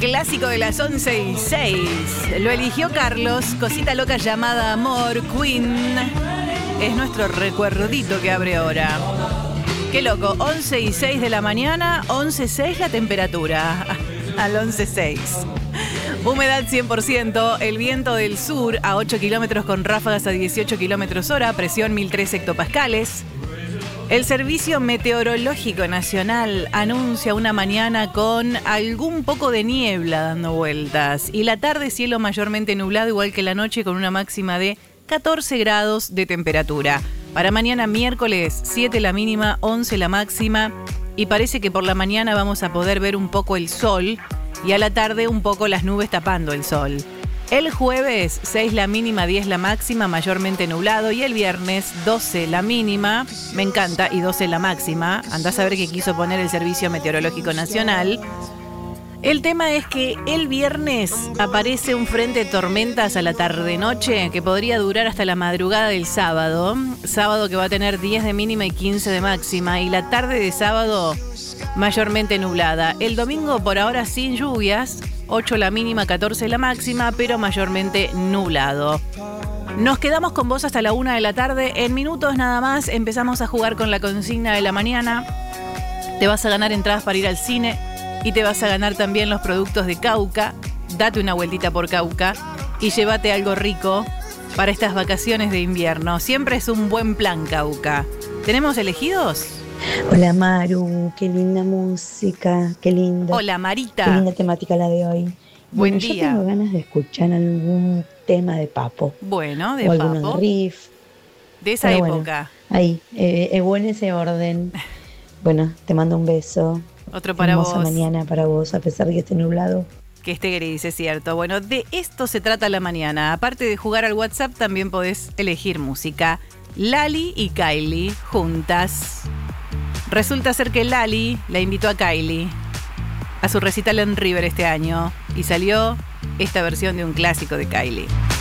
clásico de las 11:06. Lo eligió Carlos, Cosita Loca Llamada Amor, Queen. Es nuestro recuerdito que abre ahora. Qué loco, 11:06 de la mañana, 11:06 la temperatura. Al 11:06. Humedad 100%, el viento del sur a 8 kilómetros con ráfagas a 18 kilómetros hora, presión 1003 hectopascales. El Servicio Meteorológico Nacional anuncia una mañana con algún poco de niebla dando vueltas y la tarde cielo mayormente nublado igual que la noche con una máxima de 14 grados de temperatura. Para mañana miércoles 7 la mínima, 11 la máxima y parece que por la mañana vamos a poder ver un poco el sol y a la tarde un poco las nubes tapando el sol. El jueves 6 la mínima, 10 la máxima, mayormente nublado y el viernes 12 la mínima, me encanta, y 12 la máxima. Andás a ver qué quiso poner el Servicio Meteorológico Nacional. El tema es que el viernes aparece un frente de tormentas a la tarde-noche que podría durar hasta la madrugada del sábado. Sábado que va a tener 10 de mínima y 15 de máxima. Y la tarde de sábado mayormente nublada. El domingo por ahora sin lluvias. 8 la mínima, 14 la máxima, pero mayormente nublado. Nos quedamos con vos hasta la 1 de la tarde. En minutos nada más empezamos a jugar con la consigna de la mañana. Te vas a ganar entradas para ir al cine. Y te vas a ganar también los productos de Cauca. Date una vueltita por Cauca y llévate algo rico para estas vacaciones de invierno. Siempre es un buen plan, Cauca. ¿Tenemos elegidos? Hola Maru, qué linda música, qué lindo. Hola Marita. Qué linda temática la de hoy. Buen Yo día. tengo ganas de escuchar algún tema de Papo. Bueno, de o Papo. algunos riff. De esa Pero época. Bueno, ahí, o en ese orden. Bueno, te mando un beso. Otro para Hermosa vos. mañana para vos, a pesar de que esté nublado. Que esté gris, es cierto. Bueno, de esto se trata la mañana. Aparte de jugar al WhatsApp, también podés elegir música. Lali y Kylie juntas. Resulta ser que Lali la invitó a Kylie a su recital en River este año y salió esta versión de un clásico de Kylie.